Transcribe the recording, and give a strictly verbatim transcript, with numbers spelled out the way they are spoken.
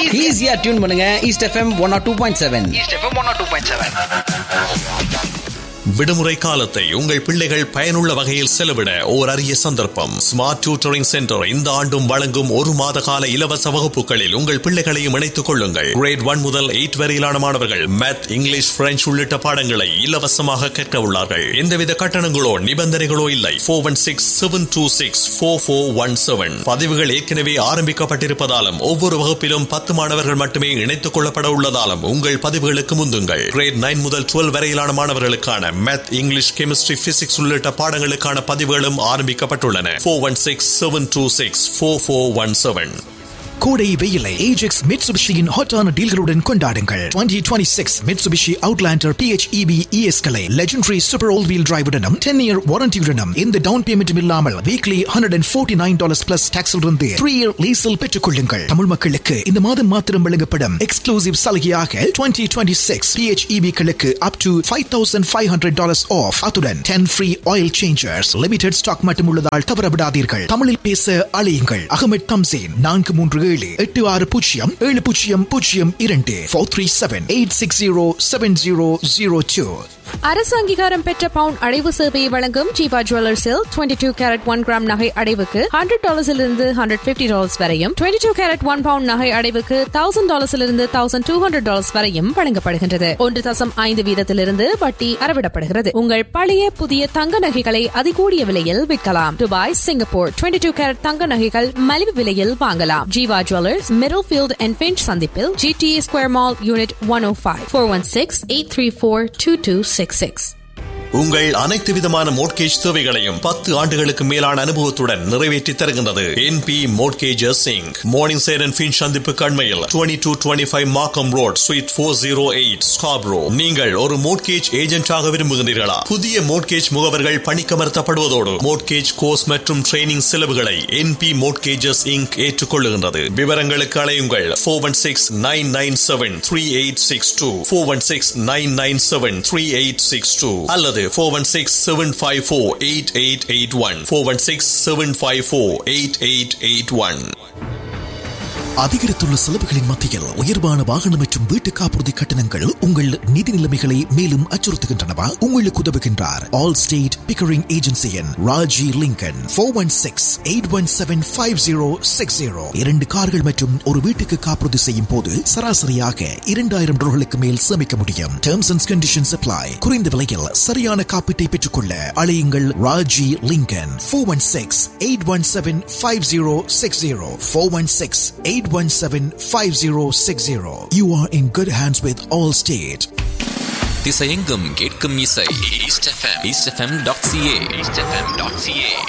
ஈஸியா டியூன் பண்ணுங்க east FM one R two point seven. East FM one R two point seven. விடுமுறை காலத்தை உங்கள் பிள்ளைகள் பயனுள்ள வகையில் செலவிட ஓர் அரிய சந்தர்ப்பம். ஸ்மார்ட் டியூட்டரிங் சென்டர் இந்த ஆண்டும் வழங்கும் ஒரு மாத கால இலவச வகுப்புகளில் உங்கள் பிள்ளைகளையும் இணைத்துக் கொள்ளுங்கள். கிரேட் ஒன் முதல் எயிட் வரையிலான மாணவர்கள் மேத், இங்கிலீஷ், பிரெஞ்சு உள்ளிட்ட பாடங்களை இலவசமாக கற்க உள்ளார்கள். எந்தவித கட்டணங்களோ நிபந்தனைகளோ இல்லை. Four one six seven two six four four one seven. பதிவுகள் ஏற்கனவே ஆரம்பிக்கப்பட்டிருப்பதாலும் ஒவ்வொரு வகுப்பிலும் பத்து மாணவர்கள் மட்டுமே இணைத்துக் கொள்ளப்பட உள்ளதாலும் உங்கள் பதிவுகளுக்கு முந்துங்கள். கிரேட் நைன் முதல் டுவெல் வரையிலான மாணவர்களுக்கான மேத், இங்கிலீஷ், கெமிஸ்ட்ரி, பிசிக்ஸ் உள்ளிட்ட பாடங்களுக்கான பதிவுகளும் ஆரம்பிக்கப்பட்டுள்ளன. Four one six seven two six four four one seven. கோடை வெயிலை ஏஜெக்ஸ் மிட்சுபிஷியின் ஹாட்டான டீல்களுடன் கொண்டாடுங்கள். Twenty twenty six Mitsubishi Outlander P H E V E S களை legendary super all wheel டிரைவுடனும் ten year வாரண்டியுடனும் எந்த down பேமெண்ட்டும் இல்லாமல் weekly hundred and forty nine dollars plus டாக்ஸில் இருந்து three year லீஸில் பெற்றுக் கொள்ளுங்கள். தமிழ் மக்களுக்கு இந்த மாதம் மாத்திரம் வழங்கப்படும் எக்ஸ்க்ளூசிவ் சலுகையாக twenty twenty six P H E V களுக்கு up to five thousand five hundred dollars of. அத்துடன் ten free oil changers. Limited stock மட்டும் உள்ளதால் தவறவிடாதீர்கள். தமிழில் பேச அழையுங்கள். அகமது தம்சேன் நான்கு மூன்று ஏழு எட்டு ஆறு பூஜ்ஜியம் ஏழு பூஜ்ஜியம் பூஜ்ஜியம் இரண்டு four three seven eight six zero seven zero zero two. அரசு அங்கீகாரம் பெற்ற பவுன் அடைவு சேவையை வழங்கும் Jeeva ஜுவல்லர்ஸில் twenty two carat one gram நகை அடைவுக்கு ஹண்ட்ரட் டாலர்ஸிலிருந்து ஹண்ட்ரட் பிப்டி டாலர்ஸ் வரையும், twenty two carat one bound நகை அடைவுக்கு thousand டாலர்ஸிலிருந்து thousand two hundred dollars வரையும் வழங்கப்படுகின்றது. ஒன்று தசம் ஐந்து வீதத்திலிருந்து வட்டி அறவிடப்படுகிறது. உங்கள் பழைய புதிய தங்க நகைகளை அதிகூடிய விலையில் விற்கலாம். Dubai, Singapore twenty two carat தங்க நகைகள் மலிவு விலையில் வாங்கலாம். Jeeva jewellers, middle field and pinch சந்திப்பில் G T A square mall unit one O five. Four one six eight three four two two six six. உங்கள் அனைத்து விதமான மோட்கேஜ் தேவைகளையும் பத்து ஆண்டுகளுக்கு மேலான அனுபவத்துடன் நிறைவேற்றி தருகின்றது N P Mortgages Incorporated. Morning side and Finch சந்திப்பு கண்மையில் டுவெண்ட்டி டூ டுவெண்ட்டி ஃபைவ் மார்க்கம் road sweet four zero eight Scarborough. நீங்கள் ஒரு மோட்கேஜ் ஏஜென்டாக விரும்புகிறீர்களா? புதிய மோட்கேஜ் முகவர்கள் பணிக்கமர்த்தப்படுவதோடு மோட்கேஜ் கோர்ஸ் மற்றும் ட்ரைனிங் செலவுகளை N P Mortgages Incorporated ஏற்றுக்கொள்ளுகின்றது. விவரங்களுக்கு அழையுங்கள் four one six nine nine seven three eight six two four one six nine nine seven three eight six two அல்லது four one six seven five four eight eight eight one four one six seven five four eight eight eight one. அதிகரித்துள்ள செலவுகளின் மத்தியில் உயர்வான வாகனம் மற்றும் வீட்டு காப்புறுதி கட்டணங்கள் உங்கள் நிதி நிலைமைகளை மேலும் அச்சுறுத்துகின்றனவா? உங்களுக்கு உதவுகின்றார் all state Pickering ஏஜென்சியின் Raji Lincoln. Four one six eight one seven five zero six zero. இரண்டு கார்கள் மற்றும் ஒரு வீட்டுக்கு காப்புறுதி செய்யும் போது சராசரியாக இரண்டாயிரம் டாலர்களுக்கு மேல் சேமிக்க முடியும். Terms and conditions apply. குறைந்த விலையில் சரியான காப்பீட்டை பெற்றுக்கொள்ள அழையுங்கள் Raji Lincoln. Four one six eight one seven five zero six zero four one six eight one seven five zero six zero. You are in good hands with Allstate. திசையெங்கும் கேட்கும் இசை East F M, east f m dot c a, east f m dot c a.